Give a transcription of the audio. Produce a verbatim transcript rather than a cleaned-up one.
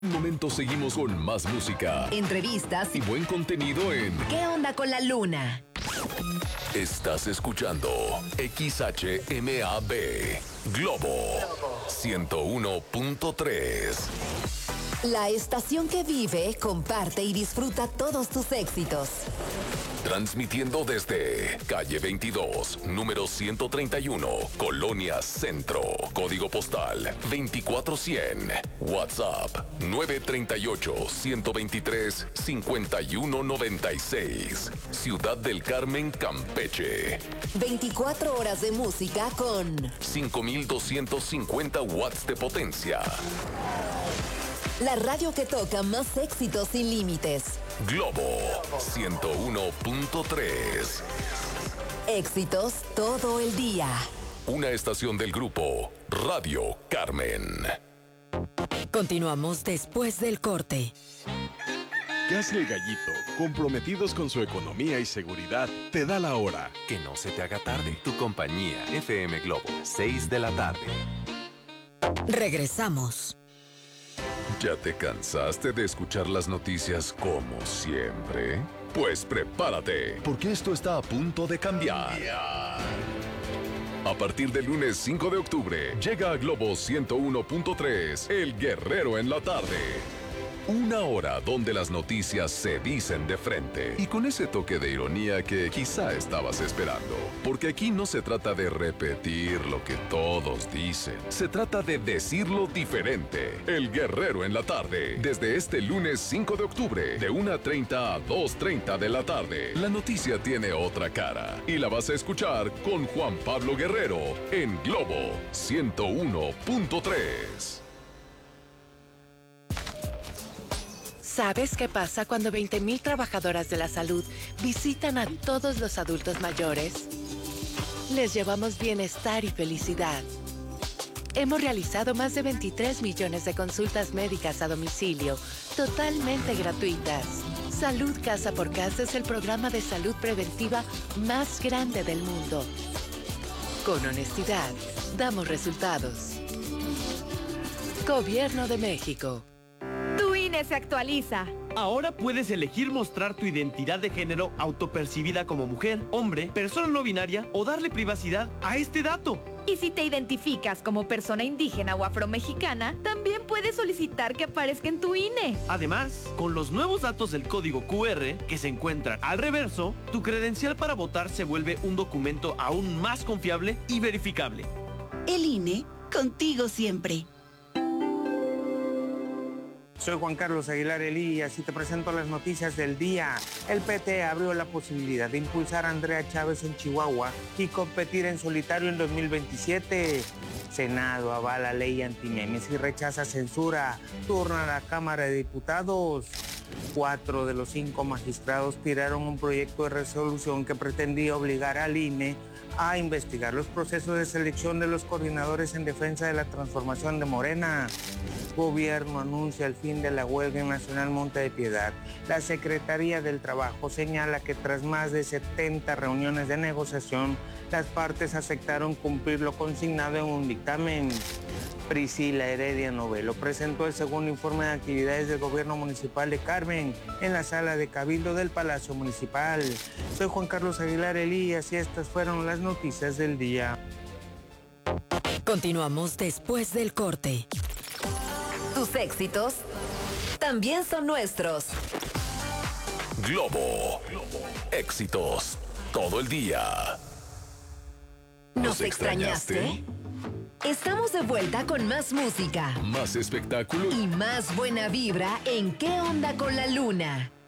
Un momento, seguimos con más música, entrevistas y buen contenido en ¿Qué onda con la luna? Estás escuchando X H M A B Globo ciento uno punto tres. La estación que vive, comparte y disfruta todos tus éxitos. Transmitiendo desde calle veintidós, número ciento treinta y uno, Colonia Centro. Código postal veinticuatro cien. WhatsApp nueve tres ocho, uno dos tres, cinco uno nueve seis. Ciudad del Carmen, Campeche. veinticuatro horas de música con cinco mil doscientos cincuenta watts de potencia. La radio que toca más éxitos sin límites. Globo ciento uno punto tres. Éxitos todo el día. Una estación del grupo Radio Carmen. Continuamos después del corte. Gas El Gallito, comprometidos con su economía y seguridad, te da la hora. Que no se te haga tarde. Tu compañía, F M Globo, seis de la tarde. Regresamos. ¿Ya te cansaste de escuchar las noticias como siempre? Pues prepárate, porque esto está a punto de cambiar. A partir del lunes cinco de octubre, llega a Globo ciento uno punto tres, El Guerrero en la tarde. Una hora donde las noticias se dicen de frente y con ese toque de ironía que quizá estabas esperando. Porque aquí no se trata de repetir lo que todos dicen, se trata de decirlo diferente. El Guerrero en la tarde, desde este lunes cinco de octubre, de una treinta a dos treinta de la tarde. La noticia tiene otra cara y la vas a escuchar con Juan Pablo Guerrero en Globo ciento uno punto tres. ¿Sabes qué pasa cuando veinte mil trabajadoras de la salud visitan a todos los adultos mayores? Les llevamos bienestar y felicidad. Hemos realizado más de veintitrés millones de consultas médicas a domicilio, totalmente gratuitas. Salud Casa por Casa es el programa de salud preventiva más grande del mundo. Con honestidad, damos resultados. Gobierno de México. Tu I N E se actualiza. Ahora puedes elegir mostrar tu identidad de género autopercibida como mujer, hombre, persona no binaria o darle privacidad a este dato. Y si te identificas como persona indígena o afromexicana, también puedes solicitar que aparezca en tu I N E. Además, con los nuevos datos del código Q R que se encuentran al reverso, tu credencial para votar se vuelve un documento aún más confiable y verificable. El I N E, contigo siempre. Soy Juan Carlos Aguilar Elías y te presento las noticias del día. El P T abrió la posibilidad de impulsar a Andrea Chávez en Chihuahua y competir en solitario en dos mil veintisiete. Senado avala ley antimemes y rechaza censura. Turna a la Cámara de Diputados. Cuatro de los cinco magistrados tiraron un proyecto de resolución que pretendía obligar al I N E a investigar los procesos de selección de los coordinadores en defensa de la transformación de Morena. Gobierno anuncia el fin de la huelga nacional Monte de Piedad. La Secretaría del Trabajo señala que tras más de setenta reuniones de negociación, las partes aceptaron cumplir lo consignado en un dictamen. Priscila Heredia Novelo presentó el segundo informe de actividades del Gobierno Municipal de Carmen en la sala de Cabildo del Palacio Municipal. Soy Juan Carlos Aguilar Elías y estas fueron las noticias del día. Continuamos después del corte. Tus éxitos también son nuestros. Globo. Éxitos todo el día. ¿Nos extrañaste? Estamos de vuelta con más música, más espectáculo y más buena vibra en ¿Qué onda con la luna?